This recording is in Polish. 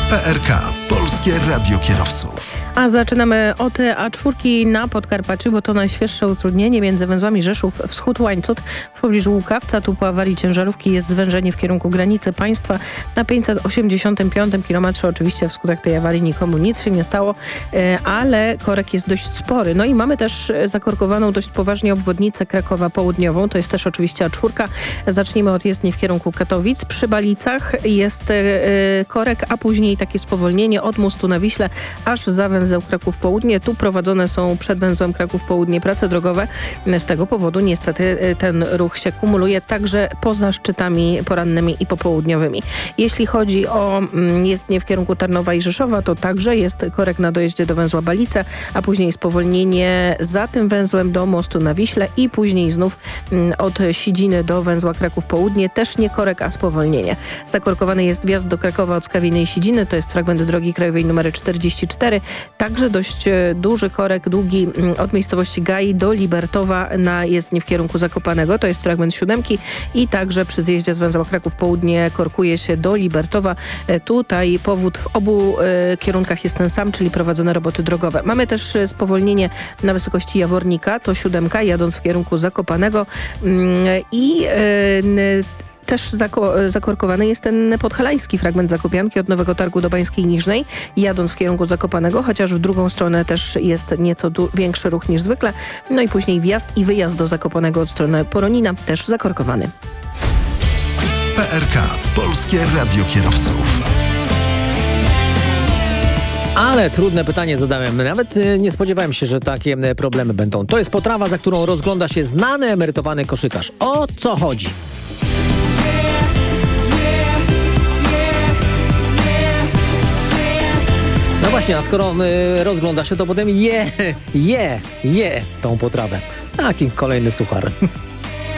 PRK, Polskie Radio Kierowców. A zaczynamy od A4 na Podkarpaciu, bo to najświeższe utrudnienie między węzłami Rzeszów Wschód-Łańcut w pobliżu Łukawca. Tu po awarii ciężarówki jest zwężenie w kierunku granicy państwa na 585 km. Oczywiście wskutek tej awarii nikomu nic się nie stało, ale korek jest dość spory. No i mamy też zakorkowaną dość poważnie obwodnicę Krakowa Południową. To jest też oczywiście A4. Zacznijmy od jezdni w kierunku Katowic. Przy Balicach jest korek, a później takie spowolnienie od mostu na Wiśle aż za węzeł Kraków Południe. Tu prowadzone są przed węzłem Kraków Południe prace drogowe. Z tego powodu niestety ten ruch się kumuluje także poza szczytami porannymi i popołudniowymi. Jeśli chodzi o jezdnię w kierunku Tarnowa i Rzeszowa, to także jest korek na dojeździe do węzła Balice, a później spowolnienie za tym węzłem do mostu na Wiśle i później znów od Sidziny do węzła Kraków Południe. Też nie korek, a spowolnienie. Zakorkowany jest wjazd do Krakowa od Skawiny i Sidziny. To jest fragment drogi krajowej nr 44. Także dość duży korek, długi od miejscowości Gai do Libertowa na jezdni w kierunku Zakopanego. To jest fragment 7 i także przy zjeździe z węzła Kraków Południe korkuje się do Libertowa. Tutaj powód w obu kierunkach jest ten sam, czyli prowadzone roboty drogowe. Mamy też spowolnienie na wysokości Jawornika, to 7 jadąc w kierunku Zakopanego i też zakorkowany jest ten podhalański fragment Zakopianki od Nowego Targu do Bańskiej Niżnej, jadąc w kierunku Zakopanego, chociaż w drugą stronę też jest nieco większy ruch niż zwykle. No i później wjazd i wyjazd do Zakopanego od strony Poronina, też zakorkowany. PRK, Polskie Radio Kierowców. Ale trudne pytanie zadałem. Nawet nie spodziewałem się, że takie problemy będą. To jest potrawa, za którą rozgląda się znany emerytowany koszykarz. O co chodzi? No właśnie, a skoro rozgląda się, to potem je tą potrawę. Taki kolejny suchar.